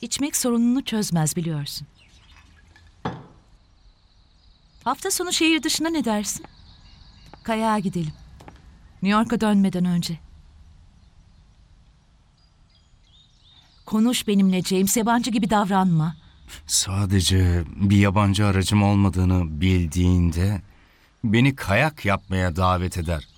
İçmek sorununu çözmez biliyorsun. Hafta sonu şehir dışına ne dersin? Kayağa gidelim. New York'a dönmeden önce. Konuş benimle James, yabancı gibi davranma. Sadece bir yabancı aracım olmadığını bildiğinde beni kayak yapmaya davet eder.